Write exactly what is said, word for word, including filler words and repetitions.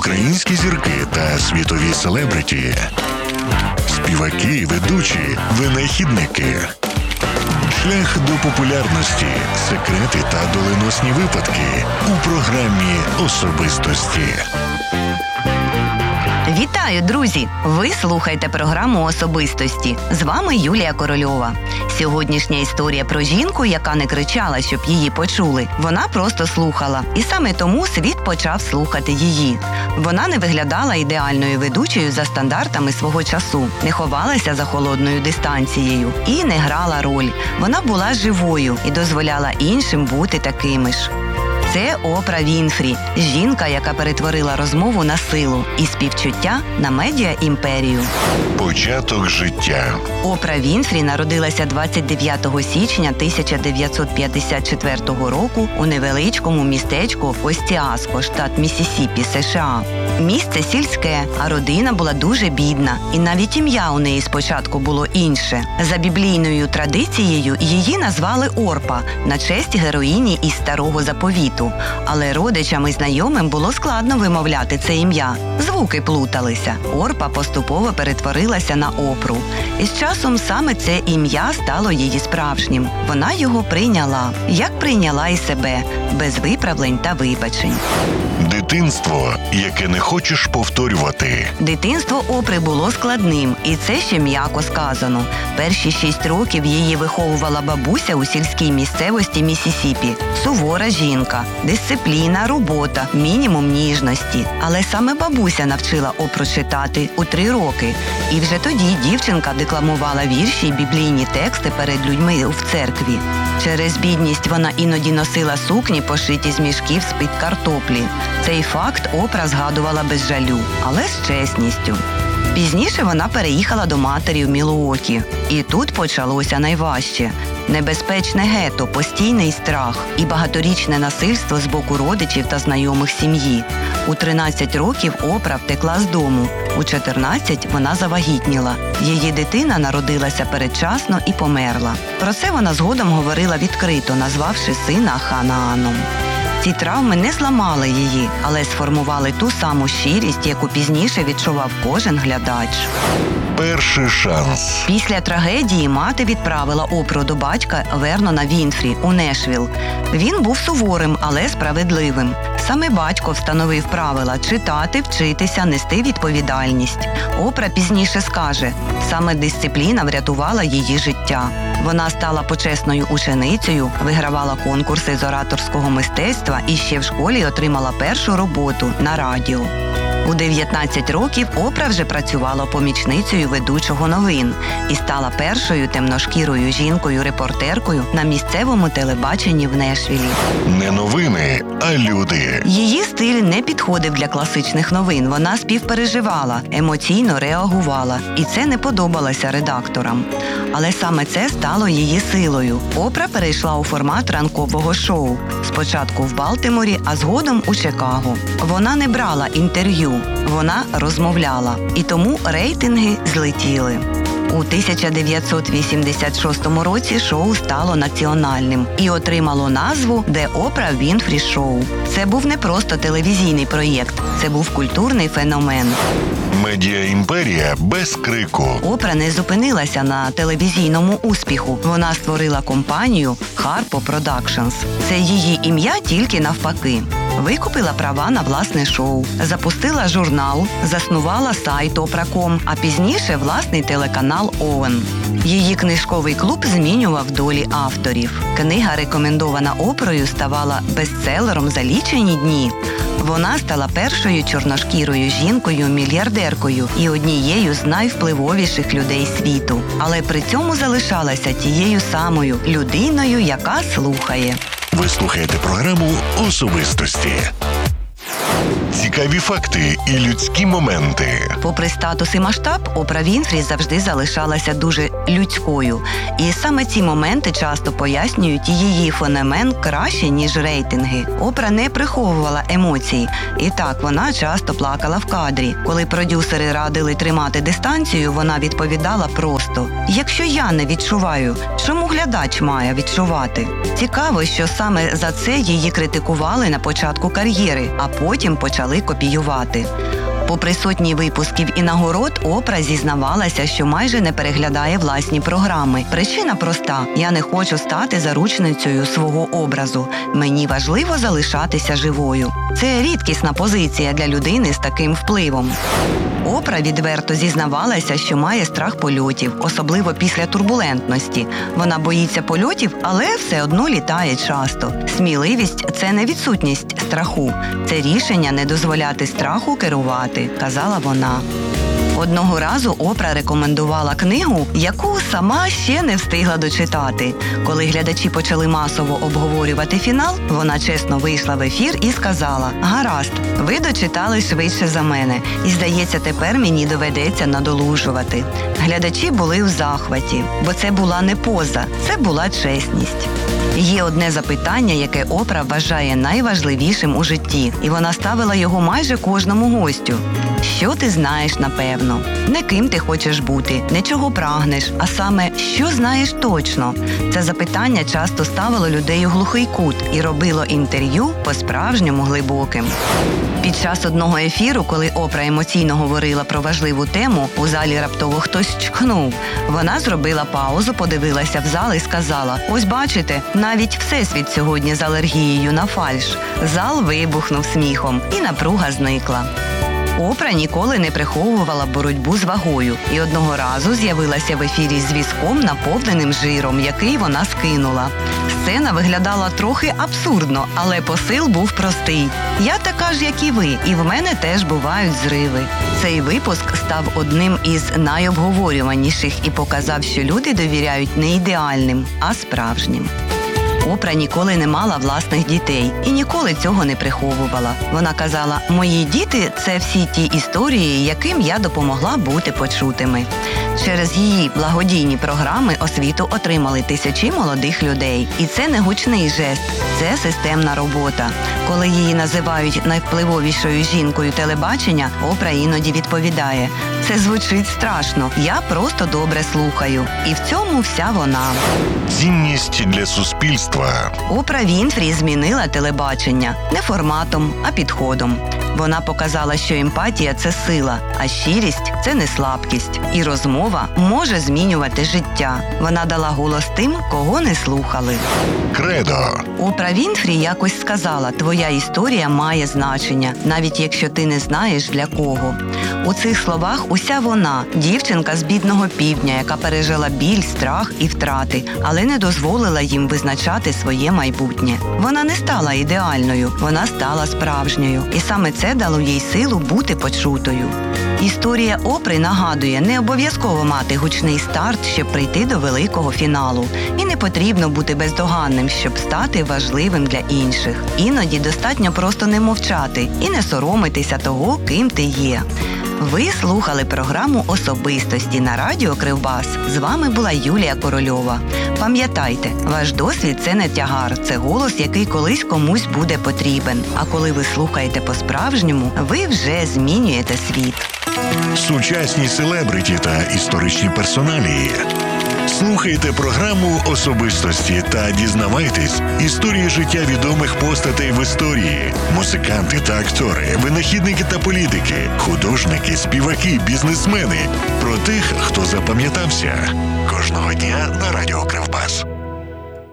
українські зірки та світові селебриті, співаки, ведучі, винахідники. Шлях до популярності, секрети та доленосні випадки у програмі «Особистості». Вітаю, друзі! Ви слухаєте програму «Особистості». З вами Юлія Корольова. Сьогоднішня історія про жінку, яка не кричала, щоб її почули. Вона просто слухала. І саме тому світ почав слухати її. Вона не виглядала ідеальною ведучою за стандартами свого часу, не ховалася за холодною дистанцією і не грала роль. Вона була живою і дозволяла іншим бути такими ж. Це Опра Вінфрі, жінка, яка перетворила розмову на силу і співчуття на медіа-імперію. Початок життя. Опра Вінфрі народилася двадцять дев'ятого січня тисяча дев'ятсот п'ятдесят четвертого року у невеличкому містечку Остіаско, штат Міссісіпі, США. Місце сільське, а родина була дуже бідна. І навіть ім'я у неї спочатку було інше. За біблійною традицією її назвали Орпа на честь героїні із Старого Заповіту. Але родичам і знайомим було складно вимовляти це ім'я. Звуки плуталися. Орпа поступово перетворилася на Опру. І з часом саме це ім'я стало її справжнім. Вона його прийняла. Як прийняла і себе, без виправлень та вибачень. Дитинство, яке не хочеш повторювати. Дитинство Опри було складним, і це ще м'яко сказано. Перші шість років її виховувала бабуся у сільській місцевості Міссісіпі. Сувора жінка, дисципліна, робота, мінімум ніжності. Але саме бабуся навчила Опру читати у три роки. І вже тоді дівчинка декламувала вірші й біблійні тексти перед людьми в церкві. Через бідність вона іноді носила сукні, пошиті з мішків з-під картоплі. Цей факт Опра згадувала без жалю, але з чесністю. Пізніше вона переїхала до матері в Мілуокі. І тут почалося найважче. Небезпечне гетто, постійний страх і багаторічне насильство з боку родичів та знайомих сім'ї. У тринадцять років Опра втекла з дому. У чотирнадцять вона завагітніла. Її дитина народилася передчасно і померла. Про це вона згодом говорила відкрито, назвавши сина Ханааном. Ці травми не зламали її, але сформували ту саму щирість, яку пізніше відчував кожен глядач. Перший шанс. Після трагедії мати відправила Опру до батька Вернона Вінфрі у Нешвіл. Він був суворим, але справедливим. Саме батько встановив правила – читати, вчитися, нести відповідальність. Опра пізніше скаже, саме дисципліна врятувала її життя. Вона стала почесною ученицею, вигравала конкурси з ораторського мистецтва і ще в школі отримала першу роботу на радіо. У дев'ятнадцять років Опра вже працювала помічницею ведучого новин і стала першою темношкірою жінкою-репортеркою на місцевому телебаченні в Нешвілі. Не новини, а люди. Її стиль не підходив для класичних новин. Вона співпереживала, емоційно реагувала. І це не подобалося редакторам. Але саме це стало її силою. Опра перейшла у формат ранкового шоу. Спочатку в Балтиморі, а згодом у Чикаго. Вона не брала інтерв'ю. Вона розмовляла. І тому рейтинги злетіли. У тисяча дев'ятсот вісімдесят шостому році шоу стало національним і отримало назву «The Oprah Winfrey Show». Це був не просто телевізійний проєкт, це був культурний феномен. Медіа-імперія без крику. Опра не зупинилася на телевізійному успіху. Вона створила компанію Harpo Productions. Це її ім'я тільки навпаки. Викупила права на власне шоу, запустила журнал, заснувала сайт опра крапка ком, а пізніше власний телеканал «Оуен». Її книжковий клуб змінював долі авторів. Книга, рекомендована Опрою, ставала бестселером за лічені дні. Вона стала першою чорношкірою жінкою-мільярдеркою і однією з найвпливовіших людей світу. Але при цьому залишалася тією самою людиною, яка слухає. Ви слухаєте програму «Особистості». Цікаві факти і людські моменти. Попри статус і масштаб, Опра Вінфрі завжди залишалася дуже людською. І саме ці моменти часто пояснюють її феномен краще, ніж рейтинги. Опра не приховувала емоцій. І так, вона часто плакала в кадрі. Коли продюсери радили тримати дистанцію, вона відповідала просто: «Якщо я не відчуваю, чому глядач має відчувати?» Цікаво, що саме за це її критикували на початку кар'єри, а потім почали копіювати. Попри сотні випусків і нагород, Опра зізнавалася, що майже не переглядає власні програми. Причина проста – я не хочу стати заручницею свого образу. Мені важливо залишатися живою. Це рідкісна позиція для людини з таким впливом. Опра відверто зізнавалася, що має страх польотів, особливо після турбулентності. Вона боїться польотів, але все одно літає часто. Сміливість – це не відсутність страху. Це рішення не дозволяти страху керувати, казала вона. Одного разу Опра рекомендувала книгу, яку сама ще не встигла дочитати. Коли глядачі почали масово обговорювати фінал, вона чесно вийшла в ефір і сказала: «Гаразд, ви дочитали швидше за мене, і, здається, тепер мені доведеться надолужувати». Глядачі були в захваті, бо це була не поза, це була чесність. Є одне запитання, яке Опра вважає найважливішим у житті, і вона ставила його майже кожному гостю. Що ти знаєш напевно? Не ким ти хочеш бути, не чого прагнеш, а саме, що знаєш точно. Це запитання часто ставило людей у глухий кут і робило інтерв'ю по-справжньому глибоким. Під час одного ефіру, коли Опра емоційно говорила про важливу тему, у залі раптово хтось чхнув. Вона зробила паузу, подивилася в зал і сказала: «Ось бачите, навіть Всесвіт сьогодні з алергією на фальш». Зал вибухнув сміхом, і напруга зникла. Опра ніколи не приховувала боротьбу з вагою і одного разу з'явилася в ефірі з візком, наповненим жиром, який вона скинула. Сцена виглядала трохи абсурдно, але посил був простий. «Я така ж, як і ви, і в мене теж бувають зриви». Цей випуск став одним із найобговорюваніших і показав, що люди довіряють не ідеальним, а справжнім. Опра ніколи не мала власних дітей і ніколи цього не приховувала. Вона казала: «Мої діти – це всі ті історії, яким я допомогла бути почутими». Через її благодійні програми освіту отримали тисячі молодих людей. І це не гучний жест, це системна робота. Коли її називають найвпливовішою жінкою телебачення, Опра іноді відповідає: «Це звучить страшно, я просто добре слухаю». І в цьому вся вона. Цінність для суспільства. Опра Вінфрі змінила телебачення не форматом, а підходом. Вона показала, що емпатія – це сила, а щирість – це не слабкість. І розмова може змінювати життя. Вона дала голос тим, кого не слухали. Кредо. Опра Вінфрі якось сказала: «Твоя історія має значення, навіть якщо ти не знаєш для кого». У цих словах уся вона – дівчинка з бідного півдня, яка пережила біль, страх і втрати, але не дозволила їм визначати своє майбутнє. Вона не стала ідеальною, вона стала справжньою. І саме це дало їй силу бути почутою. Історія Опри нагадує, не обов'язково мати гучний старт, щоб прийти до великого фіналу. І не потрібно бути бездоганним, щоб стати важливим для інших. Іноді достатньо просто не мовчати і не соромитися того, ким ти є. Ви слухали програму «Особистості» на радіо Кривбас. З вами була Юлія Корольова. Пам'ятайте, ваш досвід – це не тягар, це голос, який колись комусь буде потрібен. А коли ви слухаєте по-справжньому, ви вже змінюєте світ. Сучасні селебриті та історичні персоналії. Слухайте програму «Особистості» та дізнавайтесь історії життя відомих постатей в історії. Музиканти та актори, винахідники та політики, художники, співаки, бізнесмени. Про тих, хто запам'ятався. Кожного дня на радіо Кривбас.